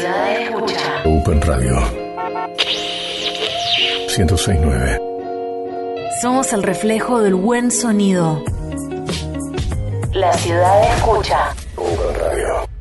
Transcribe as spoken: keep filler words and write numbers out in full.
ciudad escucha. Open Radio ciento seis punto nueve. Somos el reflejo del buen sonido. La ciudad escucha. Open Radio.